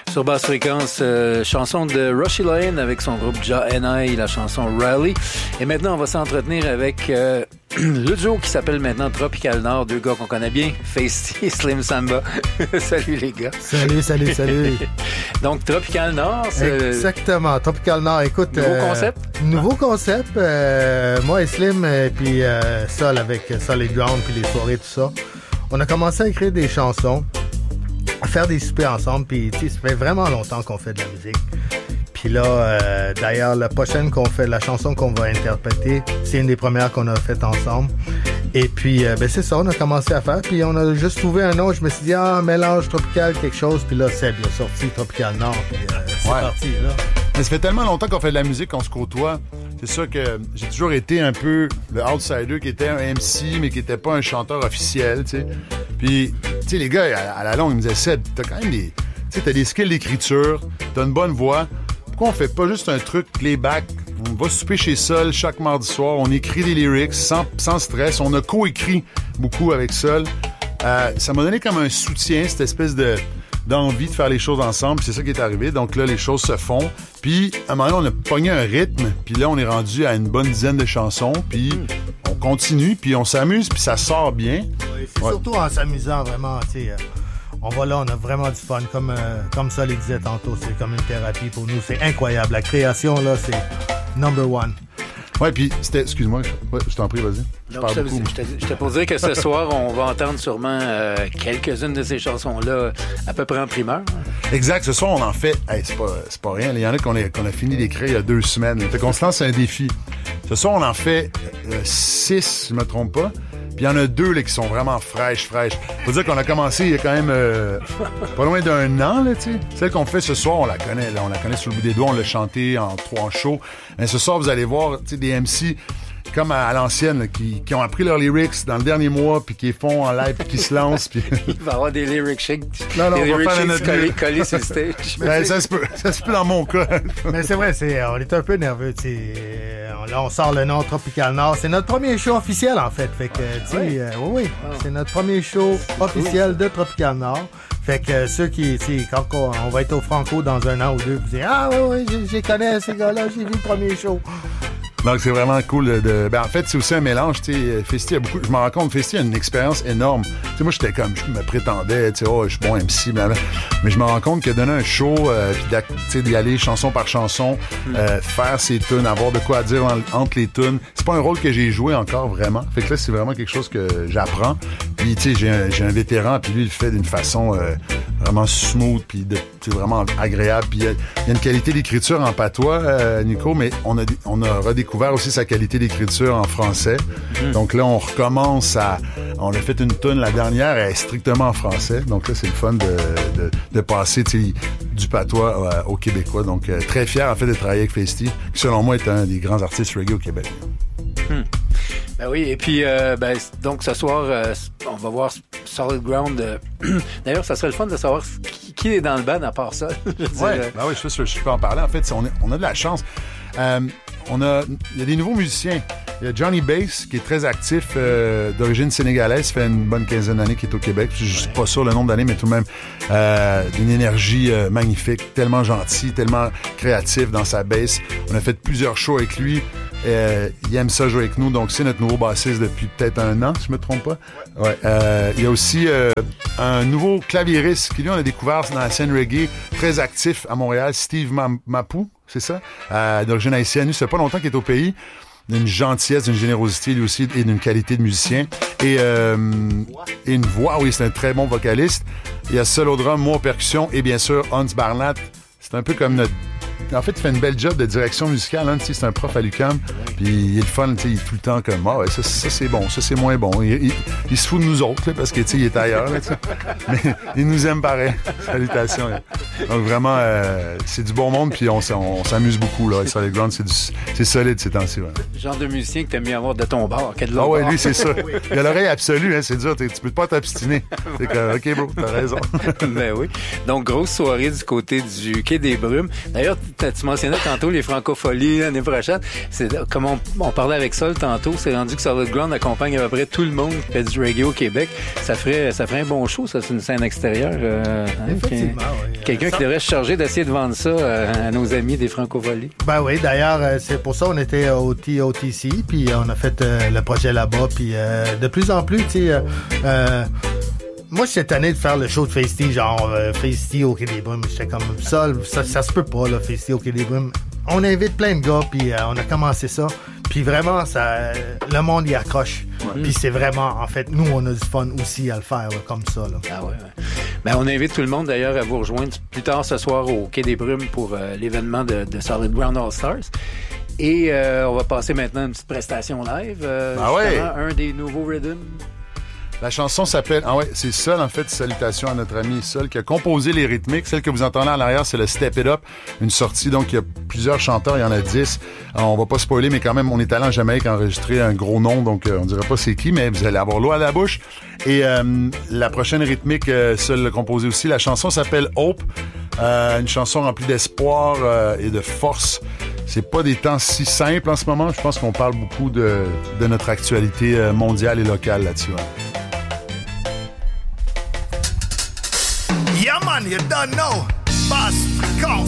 Sur Basse Fréquence, chanson de Rushy Lane avec son groupe Ja N.I., la chanson Rally. Et maintenant, on va s'entretenir avec le duo qui s'appelle maintenant Tropical Nord, deux gars qu'on connaît bien, Feisty et Slim Samba. Salut les gars. Salut. Donc, Tropical Nord, c'est... Exactement, Tropical Nord. Écoute... Nouveau concept? Nouveau concept. Moi et Slim, puis Sol avec Solid Ground, puis les soirées, tout ça. On a commencé à écrire des chansons, à faire des soupers ensemble, puis tu sais, ça fait vraiment longtemps qu'on fait de la musique. Puis là, d'ailleurs, la prochaine qu'on fait, la chanson qu'on va interpréter, c'est une des premières qu'on a faites ensemble. Et puis, c'est ça, on a commencé à faire, puis on a juste trouvé un nom. Je me suis dit, mélange tropical, quelque chose, puis là, Seb, il a sorti Tropical Nord, puis c'est parti, là. Mais ça fait tellement longtemps qu'on fait de la musique, qu'on se côtoie. C'est sûr que j'ai toujours été un peu le outsider qui était un MC, mais qui était pas un chanteur officiel, tu sais. Puis, tu sais, les gars, à la longue, ils me disaient, Seb, t'as quand même des... Tu sais, t'as des skills d'écriture, t'as une bonne voix. Pourquoi on fait pas juste un truc playback? On va souper chez Sol chaque mardi soir, on écrit des lyrics sans stress. On a co-écrit beaucoup avec Sol. Ça m'a donné comme un soutien, cette espèce d'envie de faire les choses ensemble. C'est ça qui est arrivé. Donc là, les choses se font. Puis, à un moment donné, on a pogné un rythme. Puis là, on est rendu à une bonne dizaine de chansons. Puis, on continue. Puis, on s'amuse. Puis, ça sort bien. Oui, c'est surtout en s'amusant, vraiment. Tu sais, on va là, on a vraiment du fun. Comme ça, les disait tantôt, c'est comme une thérapie pour nous. C'est incroyable. La création, là, c'est number one. Ouais, puis c'était... Excuse-moi, je t'en prie, vas-y. J'étais pour dire que ce soir, on va entendre sûrement quelques-unes de ces chansons-là à peu près en primeur. Exact. Ce soir, on en fait... Hey, c'est pas rien. Il y en a qu'on a fini d'écrire il y a 2 semaines. Fait qu'on se lance un défi. Ce soir, on en fait 6, si je me trompe pas. Puis il y en a 2 là, qui sont vraiment fraîches. Faut dire qu'on a commencé il y a quand même pas loin d'1 an, là, tu sais. Celle qu'on fait ce soir, on la connaît. Là, on la connaît sur le bout des doigts. On l'a chantée en 3 shows. Mais ce soir, vous allez voir, tu sais, des MC comme à l'ancienne, là, qui ont appris leurs lyrics dans le dernier mois, puis qui les font en live, puis qui se lancent. Puis... Il va y avoir des lyrics chics. Non, des on va lyrics faire chics collés sur le stage. Ben, ça se peut dans mon cas. Mais c'est vrai, on est un peu nerveux, tu sais. Là, on sort le nom Tropical Nord. C'est notre premier show officiel, en fait. Fait que, tu sais, oui. C'est notre premier show officiel de Tropical Nord. Fait que ceux qui, tu sais, quand on va être au Franco dans 1 an ou 2, vous dites, oui, j'ai connais ces gars-là, j'ai vu le premier show. Donc, c'est vraiment cool en fait, c'est aussi un mélange, tu sais. Feisty a beaucoup... Je me rends compte, Feisty a une expérience énorme. Tu sais, moi, j'étais comme... Je me prétendais, tu sais, je suis bon MC, blablabla. Mais je me rends compte que donner un show, puis tu sais, d'y aller chanson par chanson, faire ses tunes, avoir de quoi dire entre les tunes, c'est pas un rôle que j'ai joué encore, vraiment. Fait que là, c'est vraiment quelque chose que j'apprends. Puis, tu sais, j'ai un vétéran, puis lui, il le fait d'une façon vraiment smooth, puis vraiment agréable. Puis, il y a une qualité d'écriture en patois, Nico, mais on a redécouvert aussi sa qualité d'écriture en français. Donc là, on recommence on a fait une toune, la dernière, elle est strictement en français. Donc là, c'est le fun de passer du patois au québécois. Donc, très fier, en fait, de travailler avec Feisty, qui, selon moi, est un des grands artistes reggae au Québec. Ben oui, et puis, donc, ce soir, on va voir Solid Ground. D'ailleurs, ça serait le fun de savoir qui est dans le band à part ça. Oui, je peux en parler. En fait, on a de la chance. Il y a des nouveaux musiciens. Il y a Johnny Bass, qui est très actif, d'origine sénégalaise, fait une bonne quinzaine d'années qu'il est au Québec. Je suis pas sûr le nombre d'années, mais tout de même d'une énergie magnifique, tellement gentil, tellement créatif dans sa bass. On a fait plusieurs shows avec lui. Il aime ça jouer avec nous, donc c'est notre nouveau bassiste depuis peut-être 1 an, si je me trompe pas. Ouais. Il y a aussi un nouveau claviériste qui, lui, on a découvert dans la scène reggae, très actif à Montréal, Steve Mapou, c'est ça? D'origine haïtienne. Lui, ça fait pas longtemps qu'il est au pays. D'une gentillesse, d'une générosité, lui aussi, et d'une qualité de musicien. Et une voix, oui, c'est un très bon vocaliste. Il y a Sol au drum, moi aux percussions, et bien sûr, Hans Barnat. C'est un peu comme notre... En fait, il fait une belle job de direction musicale. Hein, c'est un prof à l'UQAM. Puis il est le fun. Il est tout le temps comme ça c'est bon, ça c'est moins bon. Il se fout de nous autres là, parce que il est ailleurs. Là, mais il nous aime pareil. Salutations. Là. Donc vraiment, c'est du bon monde. Puis on s'amuse beaucoup. Là. Solid Ground, c'est solide ces temps-ci. Ouais. Le genre de musicien que t'aimes mieux avoir de ton bord. Ah ouais, lui, c'est ça. Il a l'oreille absolue. Hein, c'est dur. Tu peux pas t'obstiner. C'est comme, OK, bro, t'as raison. Ben oui. Donc, grosse soirée du côté du Quai des Brumes. D'ailleurs, tu mentionnais tantôt les francopholies l'année prochaine. Comme on parlait avec Sol tantôt, c'est rendu que Solid Ground accompagne à peu près tout le monde qui fait du reggae au Québec. Ça ferait un bon show, ça, c'est une scène extérieure. Effectivement, oui. quelqu'un qui devrait se charger d'essayer de vendre ça à nos amis des Francovolis. Ben oui, d'ailleurs, c'est pour ça qu'on était au TOTC, puis on a fait le projet là-bas, puis de plus en plus, tu sais... moi, j'étais tanné de faire le show de Feisty, genre Feisty au Quai des Brumes. J'étais comme ça se peut pas, là, Feisty au Quai des Brumes. On invite plein de gars, puis on a commencé ça. Puis vraiment, le monde y accroche. Ouais. Puis c'est vraiment, en fait, nous, on a du fun aussi à le faire, là, comme ça. Là. Ah ouais. Ben, on invite tout le monde, d'ailleurs, à vous rejoindre plus tard ce soir au Quai des Brumes pour l'événement de Solid Ground All-Stars. Et on va passer maintenant une petite prestation live. Un des nouveaux rhythms. La chanson s'appelle... Ah ouais, c'est Sol, en fait. Salutations à notre ami Sol qui a composé les rythmiques. Celle que vous entendez en arrière, c'est le Step It Up. Une sortie, donc il y a plusieurs chanteurs, il y en a 10. Alors, on va pas spoiler, mais quand même, on est allé en Jamaïque enregistrer un gros nom, donc on dirait pas c'est qui, mais vous allez avoir l'eau à la bouche. Et la prochaine rythmique, Sol l'a composée aussi. La chanson s'appelle Hope. Une chanson remplie d'espoir et de force. C'est pas des temps si simples en ce moment. Je pense qu'on parle beaucoup de notre actualité mondiale et locale là-dessus. Hein. Yeah, man, you don't know. Boss, Fréquence.